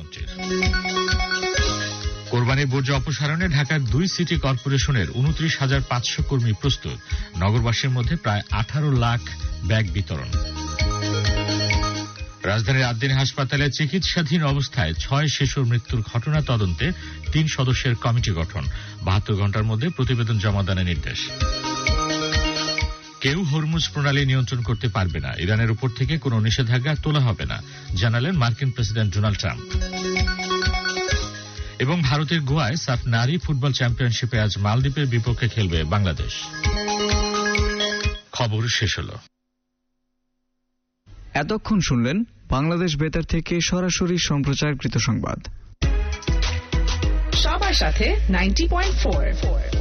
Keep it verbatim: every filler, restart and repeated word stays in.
প্রধানমন্ত্রীর। কোরবানির বর্জ্য অপসারণে ঢাকার দুই সিটি কর্পোরেশনের উনত্রিশ হাজার পাঁচশো কর্মী প্রস্তুত। নগরবাসীর মধ্যে প্রায় আঠারো লাখ ব্যাগ বিতরণ। রাজধানীর আদ্দিন হাসপাতালে চিকিৎসাধীন অবস্থায় ছয় শিশুর মৃত্যুর ঘটনা তদন্তে তিন সদস্যের কমিটি গঠন। বাহাত্তর ঘণ্টার মধ্যে প্রতিবেদন জমা দানের নির্দেশ। কেউ হরমুজ প্রণালী নিয়ন্ত্রণ করতে পারবে না, ইরানের উপর থেকে কোনো নিষেধাজ্ঞা তোলা হবে না, জানালেন মার্কিন প্রেসিডেন্ট ডোনাল্ড ট্রাম্প। এবং ভারতের গোয়ায় সাফ নারী ফুটবল চ্যাম্পিয়নশিপে আজ মালদ্বীপের বিপক্ষে খেলবে বাংলাদেশ। খবর শেষ হল। এতক্ষণ শুনলেন বাংলাদেশ বেতার থেকে সরাসরি সম্প্রচারকৃত সংবাদ। সবার সাথে নাইনটি পয়েন্ট ফোর।